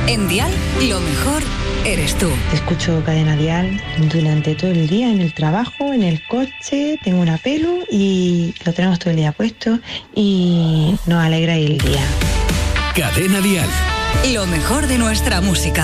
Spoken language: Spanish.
En Dial, lo mejor eres tú. Escucho Cadena Dial durante todo el día, en el trabajo, en el coche, tengo una pelu y lo tenemos todo el día puesto y nos alegra el día. Cadena Dial. Lo mejor de nuestra música.